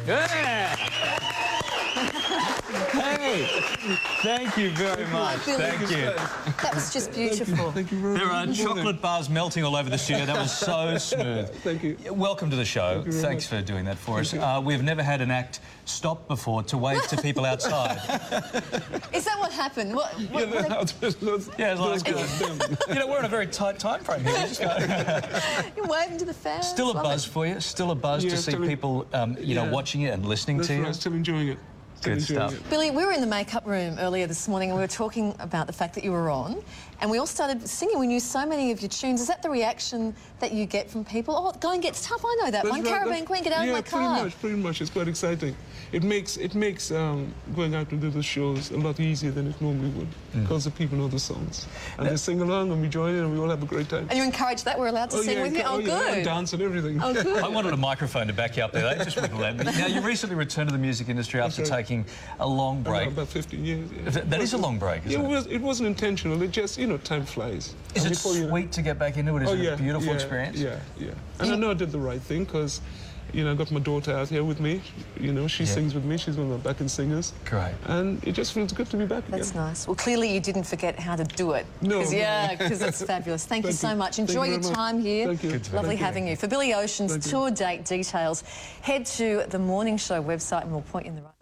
Yeah! Hey! Thank you very much. Thank you. That was just beautiful. Thank you very much. There are chocolate bars melting all over the studio. That was so smooth. Thank you. Welcome to the show. Thank you very Thanks much. for doing that for us. We've never had an act stop before to wave to people outside. Is that what happened? Yeah, it's like, you know, we're in a very tight time frame here. We just go. You're waving to the fans. Still a Love buzz it. for you? Still a buzz to see still people, you know, watching you and listening That's to you? right, still enjoying it. Good stuff. Billy, we were in the makeup room earlier this morning and we were talking about the fact that you were on and we all started singing. We knew so many of your tunes. Is that the reaction that you get from people? Oh, Going Gets Tough, I know that one. Caravan Queen, get out of my car. Pretty much. It's quite exciting. It makes going out to do the shows a lot easier than it normally would because the people know the songs. And they sing along and we join in and we all have a great time. And you encourage that? We're allowed to sing with you? Oh, yeah, good. and dance and everything. Oh, good. I wanted a microphone to back you up there. They just wouldn't let me. Now, you recently returned to the music industry after taking a long break. About 15 years. Yeah. That is a long break, isn't it? It wasn't intentional. It just, you know, time flies. Is And it sweet to get back into it? Is it a beautiful experience? Yeah. And I know I did the right thing because, you know, I got my daughter out here with me. You know, she sings with me. She's one of my backing singers. Great. And it just feels good to be back again. That's nice. Well, clearly you didn't forget how to do it. No. Because it's fabulous. Thank you so much. Enjoy your time here. Thank you. Lovely having you. For Billy Ocean's tour date details, head to the Morning Show website and we'll point you in the right